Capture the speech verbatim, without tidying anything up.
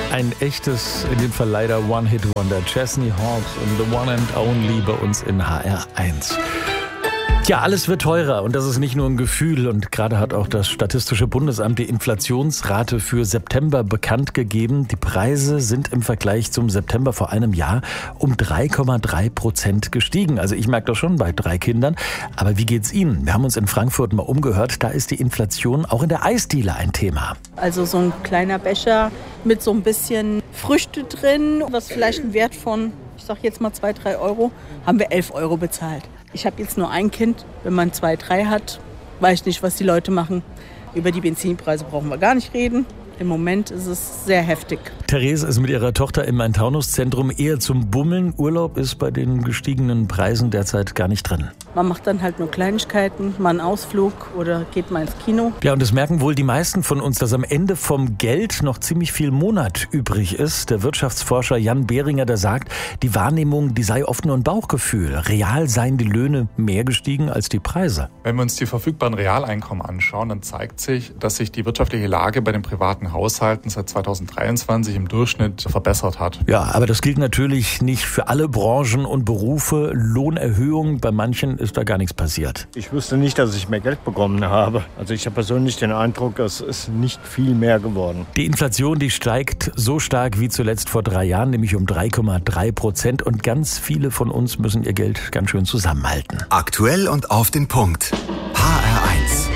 Ein echtes, in dem Fall leider One-Hit-Wonder. Chesney Hawkes und The One and Only bei uns in H R eins. Ja, alles wird teurer und das ist nicht nur ein Gefühl. Und gerade hat auch das Statistische Bundesamt die Inflationsrate für September bekannt gegeben. Die Preise sind im Vergleich zum September vor einem Jahr um drei Komma drei Prozent gestiegen. Also ich merke das schon bei drei Kindern. Aber wie geht's Ihnen? Wir haben uns in Frankfurt mal umgehört. Da ist die Inflation auch in der Eisdiele ein Thema. Also so ein kleiner Becher mit so ein bisschen Früchte drin, was vielleicht einen Wert von, ich sag jetzt mal zwei, drei Euro, haben wir elf Euro bezahlt. Ich habe jetzt nur ein Kind. Wenn man zwei, drei hat, weiß ich nicht, was die Leute machen. Über die Benzinpreise brauchen wir gar nicht reden. Im Moment ist es sehr heftig. Therese ist mit ihrer Tochter im Main-Taunus-Zentrum eher zum Bummeln. Urlaub ist bei den gestiegenen Preisen derzeit gar nicht drin. Man macht dann halt nur Kleinigkeiten, mal einen Ausflug oder geht mal ins Kino. Ja, und das merken wohl die meisten von uns, dass am Ende vom Geld noch ziemlich viel Monat übrig ist. Der Wirtschaftsforscher Jan Behringer, der sagt, die Wahrnehmung, die sei oft nur ein Bauchgefühl. Real seien die Löhne mehr gestiegen als die Preise. Wenn wir uns die verfügbaren Realeinkommen anschauen, dann zeigt sich, dass sich die wirtschaftliche Lage bei den privaten Haushalten seit zweitausenddreiundzwanzig im Durchschnitt verbessert hat. Ja, aber das gilt natürlich nicht für alle Branchen und Berufe. Lohnerhöhung, bei manchen ist da gar nichts passiert. Ich wusste nicht, dass ich mehr Geld bekommen habe. Also ich habe persönlich den Eindruck, es ist nicht viel mehr geworden. Die Inflation, die steigt so stark wie zuletzt vor drei Jahren, nämlich um drei Komma drei Prozent. Und ganz viele von uns müssen ihr Geld ganz schön zusammenhalten. Aktuell und auf den Punkt. H R eins.